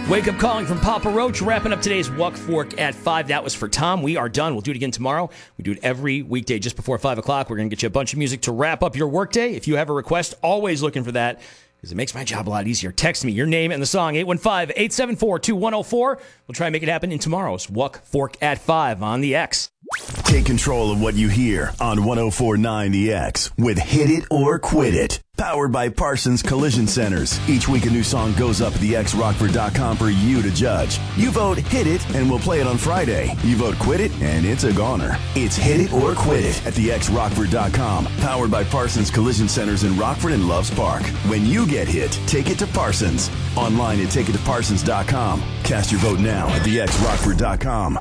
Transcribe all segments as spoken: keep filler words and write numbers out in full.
Wake Up Calling from Papa Roach, wrapping up today's Walk Fork at five. That was for Tom. We are done. We'll do it again tomorrow. We do it every weekday just before five o'clock. We're going to get you a bunch of music to wrap up your workday. If you have a request, always looking for that because it makes my job a lot easier. Text me your name and the song, eight one five, eight seven four, two one zero four. We'll try and make it happen in tomorrow's Walk Fork at five on the X. Take control of what you hear on one oh four point nine The X with Hit It or Quit It. Powered by Parsons Collision Centers. Each week a new song goes up at the x rockford dot com for you to judge. You vote Hit It and we'll play it on Friday. You vote Quit It and it's a goner. It's Hit It or Quit It at the x rockford dot com. Powered by Parsons Collision Centers in Rockford and Loves Park. When you get hit, take it to Parsons. Online at take it to parsons dot com. Cast your vote now at the x rockford dot com.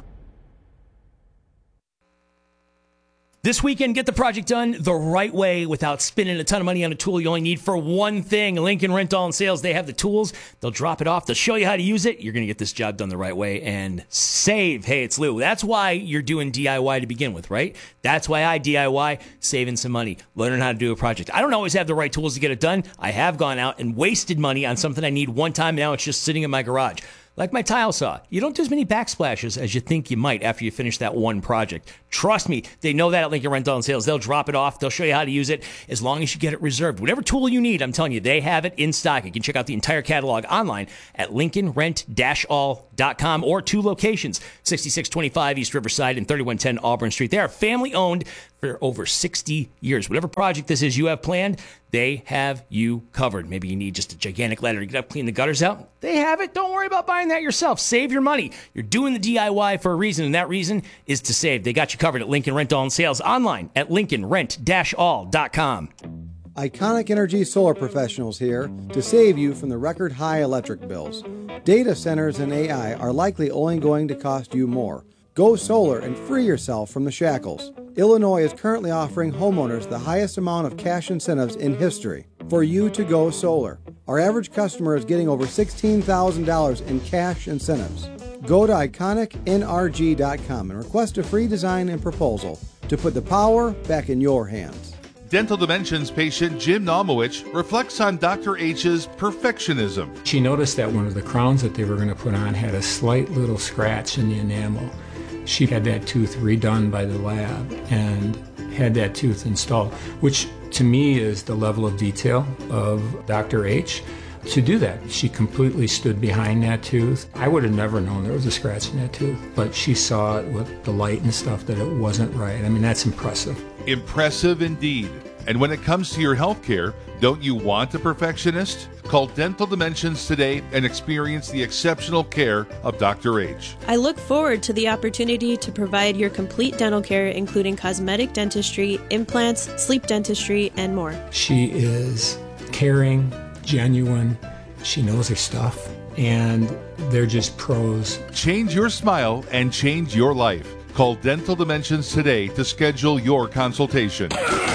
This weekend, get the project done the right way without spending a ton of money on a tool you only need for one thing. Lincoln Rental and Sales, they have the tools. They'll drop it off. They'll show you how to use it. You're going to get this job done the right way and save. Hey, it's Lou. That's why you're doing D I Y to begin with, right? That's why I D I Y, saving some money, learning how to do a project. I don't always have the right tools to get it done. I have gone out and wasted money on something I need one time. Now it's just sitting in my garage. Like my tile saw. You don't do as many backsplashes as you think you might after you finish that one project. Trust me, they know that at Lincoln Rental and Sales. They'll drop it off. They'll show you how to use it as long as you get it reserved. Whatever tool you need, I'm telling you, they have it in stock. You can check out the entire catalog online at lincoln rent dash all dot com or two locations, sixty-six twenty-five East Riverside and thirty-one ten Auburn Street. They are family owned for over sixty years. Whatever project this is you have planned, they have you covered. Maybe you need just a gigantic ladder to get up, clean the gutters out. They have it. Don't worry about buying that yourself. Save your money. You're doing the D I Y for a reason, and that reason is to save. They got you covered at Lincoln Rental and Sales online at lincoln rent dash all dot com. Iconic Energy Solar Professionals here to save you from the record high electric bills. Data centers and A I are likely only going to cost you more. Go solar and free yourself from the shackles. Illinois is currently offering homeowners the highest amount of cash incentives in history for you to go solar. Our average customer is getting over sixteen thousand dollars in cash incentives. Go to iconic n r g dot com and request a free design and proposal to put the power back in your hands. Dental Dimensions patient Jim Naumowich reflects on Doctor H's perfectionism. She noticed that one of the crowns that they were going to put on had a slight little scratch in the enamel. She had that tooth redone by the lab and had that tooth installed, which to me is the level of detail of Doctor H. To do that, she completely stood behind that tooth. I would have never known there was a scratch in that tooth, but she saw it with the light and stuff that it wasn't right. I mean, that's impressive. Impressive indeed. And when it comes to your health care, don't you want a perfectionist? Call Dental Dimensions today and experience the exceptional care of Doctor H. I look forward to the opportunity to provide your complete dental care, including cosmetic dentistry, implants, sleep dentistry, and more. She is caring, genuine, she knows her stuff, and they're just pros. Change your smile and change your life. Call Dental Dimensions today to schedule your consultation.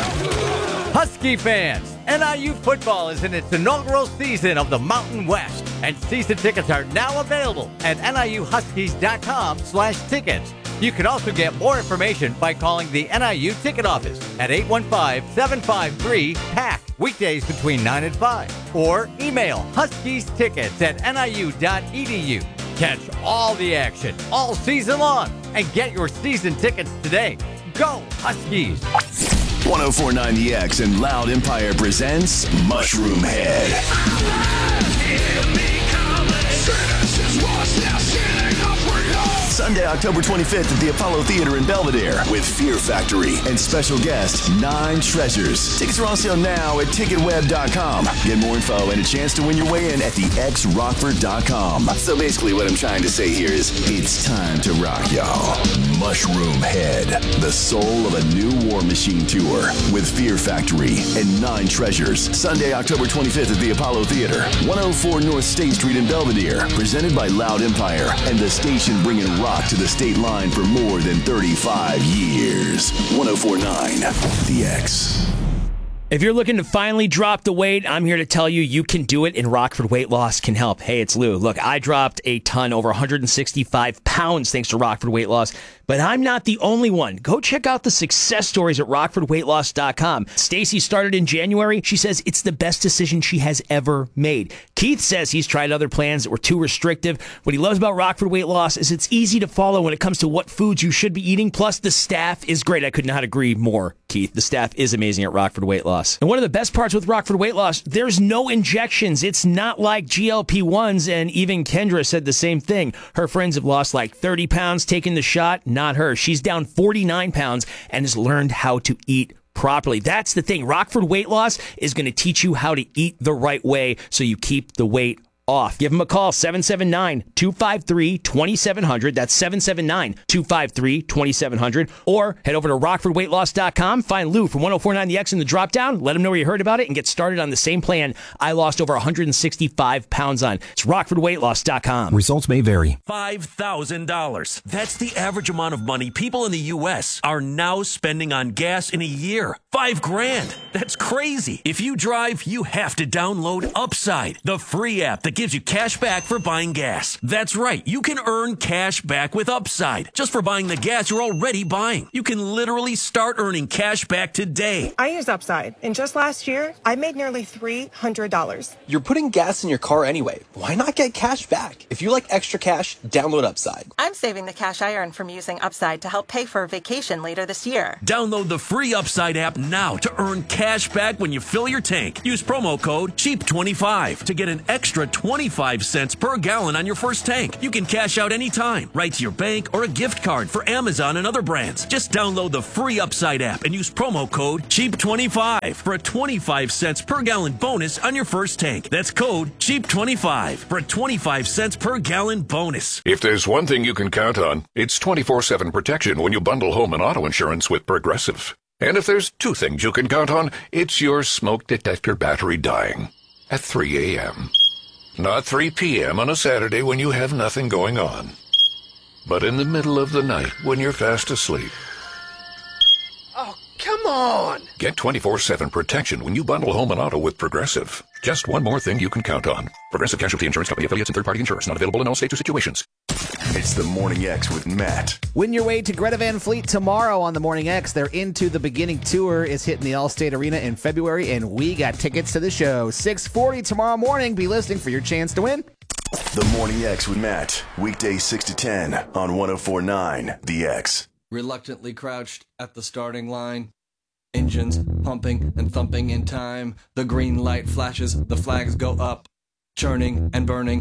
Husky fans, N I U football is in its inaugural season of the Mountain West, and season tickets are now available at N I U huskies dot com slash tickets. You can also get more information by calling the N I U ticket office at eight one five, seven five three, P A C, weekdays between nine and five, or email huskies tickets at N I U dot E D U. Catch all the action all season long and get your season tickets today. Go Huskies! one oh four point nine The X and Loud Empire presents Mushroom Head. Sunday, October twenty-fifth at the Apollo Theater in Belvedere with Fear Factory and special guest Nine Treasures. Tickets are on sale now at ticket web dot com. Get more info and a chance to win your way in at the x rockford dot com. So basically what I'm trying to say here is it's time to rock, y'all. Mushroom Head, the soul of a new War Machine tour with Fear Factory and Nine Treasures. Sunday, October twenty-fifth at the Apollo Theater, one oh four North State Street in Belvedere. Presented by Loud Empire and the station bringing rock to the state line for more than thirty-five years. one oh four point nine The X. If you're looking to finally drop the weight, I'm here to tell you you can do it, and Rockford Weight Loss can help. Hey, it's Lou. Look, I dropped a ton, over one hundred sixty-five pounds thanks to Rockford Weight Loss, but I'm not the only one. Go check out the success stories at rockford weight loss dot com. Stacy started in January. She says it's the best decision she has ever made. Keith says he's tried other plans that were too restrictive. What he loves about Rockford Weight Loss is it's easy to follow when it comes to what foods you should be eating. Plus, the staff is great. I could not agree more, Keith. The staff is amazing at Rockford Weight Loss. And one of the best parts with Rockford Weight Loss, there's no injections. It's not like G L P ones, and even Kendra said the same thing. Her friends have lost like thirty pounds taking the shot. Not her. She's down forty-nine pounds and has learned how to eat properly. That's the thing. Rockford Weight Loss is going to teach you how to eat the right way so you keep the weight off. Give them a call, seven seven nine, two five three, two seven zero zero. That's seven seven nine, two five three, two seven zero zero. Or head over to rockford weight loss dot com. Find Lou from one oh four point nine The X in the drop-down. Let him know where you heard about it and get started on the same plan I lost over one hundred sixty-five pounds on. It's rockford weight loss dot com. Results may vary. five thousand dollars. That's the average amount of money people in the U S are now spending on gas in a year. Five grand. That's crazy. If you drive, you have to download Upside, the free app that gives you cash back for buying gas. That's right. You can earn cash back with Upside just for buying the gas you're already buying. You can literally start earning cash back today. I use Upside, and just last year, I made nearly three hundred dollars. You're putting gas in your car anyway. Why not get cash back? If you like extra cash, download Upside. I'm saving the cash I earn from using Upside to help pay for a vacation later this year. Download the free Upside app now to earn cash back when you fill your tank. Use promo code cheap twenty-five to get an extra twenty-five cents per gallon on your first tank. You can cash out anytime, right to your bank or a gift card for Amazon and other brands. Just download the free Upside app and use promo code cheap twenty-five for a twenty-five cents per gallon bonus on your first tank. That's code cheap twenty-five for a twenty-five cents per gallon bonus. If there's one thing you can count on, it's twenty-four seven protection when you bundle home and auto insurance with Progressive. And if there's two things you can count on, it's your smoke detector battery dying at three a.m. Not three p.m. on a Saturday when you have nothing going on, but in the middle of the night when you're fast asleep. Oh, come on! Get twenty-four seven protection when you bundle home and auto with Progressive. Just one more thing you can count on. Progressive Casualty Insurance Company, affiliates, and third-party insurers. Not available in all states or situations. It's the Morning X with Matt. Win your way to Greta Van Fleet tomorrow on the Morning X. Their Into the Beginning tour is hitting the Allstate Arena in February, and we got tickets to the show. six forty tomorrow morning. Be listening for your chance to win. The Morning X with Matt. Weekdays six to ten on one oh four point nine The X. Reluctantly crouched at the starting line. Engines pumping and thumping in time. The green light flashes, the flags go up. Churning and burning.